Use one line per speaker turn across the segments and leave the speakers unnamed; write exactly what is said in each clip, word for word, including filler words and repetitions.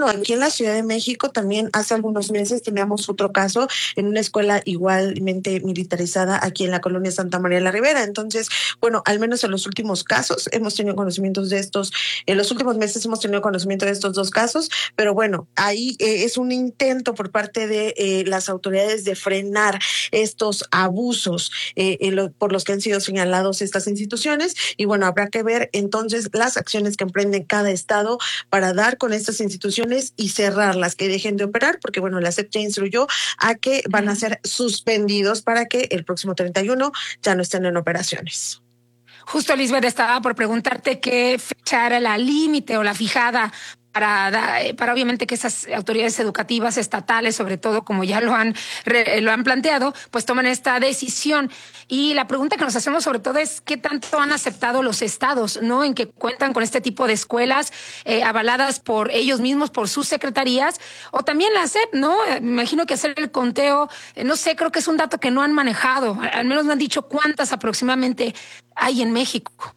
bueno, aquí en la Ciudad de México también hace algunos meses teníamos otro caso en una escuela igualmente militarizada aquí en la colonia Santa María la Ribera. Entonces, bueno, al menos en los últimos casos hemos tenido conocimientos de estos, en los últimos meses hemos tenido conocimiento de estos dos casos, pero bueno, ahí eh, es un intento por parte de eh, las autoridades de frenar estos abusos eh, eh, lo, por los que han sido señalados estas instituciones, y bueno, habrá que ver entonces las acciones que emprende cada estado para dar con estas instituciones y cerrarlas, que dejen de operar, porque bueno, la S E P ya instruyó a que van a ser suspendidos para que el próximo treinta y uno ya no estén en operaciones.
Justo, Lisbeth, estaba por preguntarte qué fecha era la límite o la fijada para, para obviamente que esas autoridades educativas estatales, sobre todo como ya lo han, lo han planteado, pues tomen esta decisión. Y la pregunta que nos hacemos sobre todo es qué tanto han aceptado los estados, ¿no? En que cuentan con este tipo de escuelas eh, avaladas por ellos mismos, por sus secretarías, o también la S E P, ¿no? Me imagino que hacer el conteo, eh, no sé, creo que es un dato que no han manejado, al menos no han dicho cuántas aproximadamente hay en México.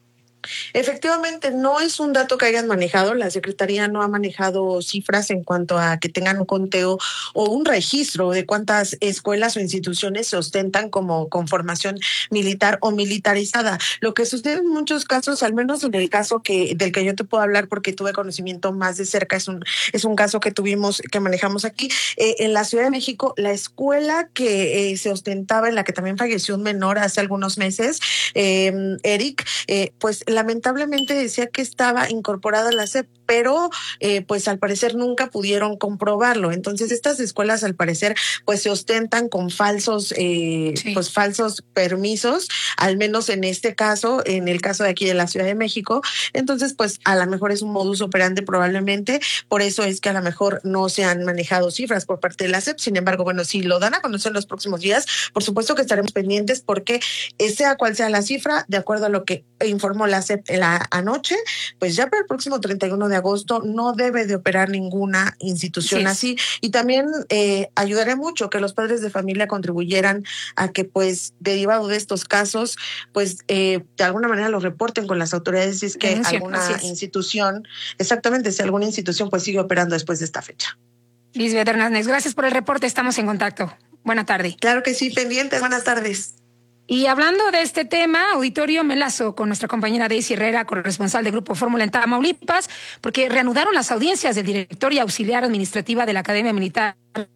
Efectivamente, no es un dato que hayan manejado. La Secretaría no ha manejado cifras en cuanto a que tengan un conteo o un registro de cuántas escuelas o instituciones se ostentan como con formación militar o militarizada. Lo que sucede en muchos casos, al menos en el caso que del que yo te puedo hablar porque tuve conocimiento más de cerca, es un es un caso que tuvimos, que manejamos aquí eh, en la Ciudad de México. La escuela que eh, se ostentaba, en la que también falleció un menor hace algunos meses, eh, Eric, eh, pues lamentablemente decía que estaba incorporada a la S E P, pero eh, pues al parecer nunca pudieron comprobarlo. Entonces estas escuelas al parecer pues se ostentan con falsos eh, sí. pues falsos permisos, al menos en este caso, en el caso de aquí de la Ciudad de México. Entonces pues a lo mejor es un modus operandi probablemente, por eso es que a lo mejor no se han manejado cifras por parte de la S E P. Sin embargo, bueno, si lo dan a conocer en los próximos días, por supuesto que estaremos pendientes porque sea cual sea la cifra, de acuerdo a lo que informó la S E P la anoche, pues ya para el próximo treinta y uno de agosto no debe de operar ninguna institución sí. así. Y también eh, ayudaría mucho que los padres de familia contribuyeran a que pues derivado de estos casos, pues eh, de alguna manera lo reporten con las autoridades si es que Denuncia, alguna es. institución, exactamente, si alguna institución pues sigue operando después de esta fecha.
Lisbeth Hernández, gracias por el reporte, estamos en contacto. Buena tarde.
Claro que sí, pendientes, buenas tardes.
Y hablando de este tema, auditorio, me enlazo con nuestra compañera Daisy Herrera, corresponsal de Grupo Fórmula en Tamaulipas, porque reanudaron las audiencias del director y auxiliar administrativa de la Academia Militar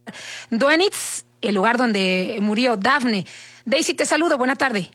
Duenitz, el lugar donde murió Dafne. Daisy, te saludo, buena tarde.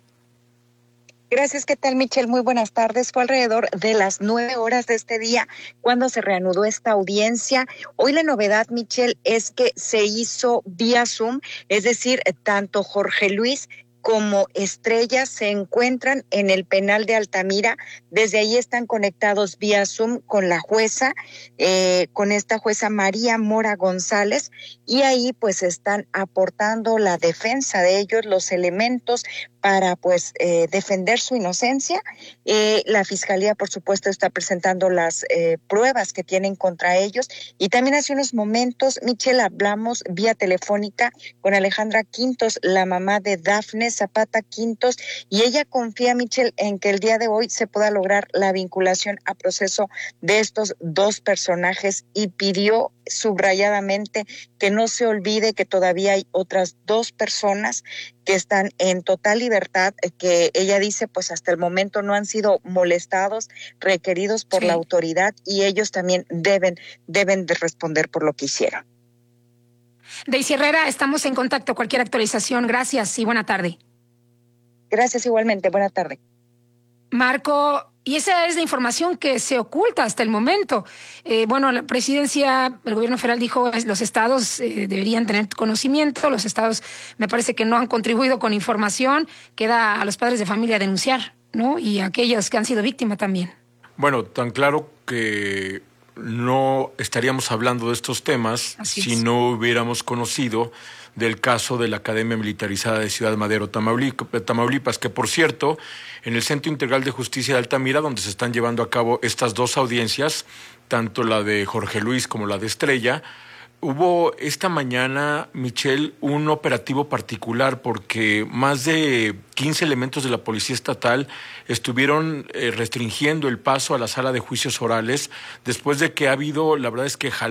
Gracias, ¿qué tal, Michelle? Muy buenas tardes. Fue alrededor de las nueve horas de este día cuando se reanudó esta audiencia. Hoy la novedad, Michelle, es que se hizo vía Zoom, es decir, tanto Jorge Luis como Estrella se encuentran en el penal de Altamira. Desde ahí están conectados vía Zoom con la jueza, eh, con esta jueza María Mora González, y ahí pues están aportando la defensa de ellos, los elementos para pues eh, defender su inocencia. Eh, la fiscalía, por supuesto, está presentando las eh, pruebas que tienen contra ellos. Y también hace unos momentos, Michelle, hablamos vía telefónica con Alejandra Quintos, la mamá de Dafne Zapata Quintos, y ella confía, Michelle, en que el día de hoy se pueda lograr la vinculación a proceso de estos dos personajes, y pidió subrayadamente que no se olvide que todavía hay otras dos personas que están en total libertad, que ella dice pues hasta el momento no han sido molestados, requeridos por sí. la autoridad, y ellos también deben, deben de responder por lo que hicieron.
Daisy Herrera, estamos en contacto. Cualquier actualización, gracias y buena tarde.
Gracias igualmente, buena tarde.
Marco, y esa es la información que se oculta hasta el momento. Eh, bueno, la presidencia, el gobierno federal dijo que los estados eh, deberían tener conocimiento, los estados me parece que no han contribuido con información, queda a los padres de familia denunciar, ¿no? Y a aquellos que han sido víctimas también.
Bueno, tan claro que no estaríamos hablando de estos temas Así si es. no hubiéramos conocido del caso de la Academia Militarizada de Ciudad Madero, Tamaulipas, que por cierto, en el Centro Integral de Justicia de Altamira, donde se están llevando a cabo estas dos audiencias, tanto la de Jorge Luis como la de Estrella, hubo esta mañana, Michelle, un operativo particular porque más de quince elementos de la Policía Estatal estuvieron eh, restringiendo el paso a la sala de juicios orales después de que ha habido, la verdad es que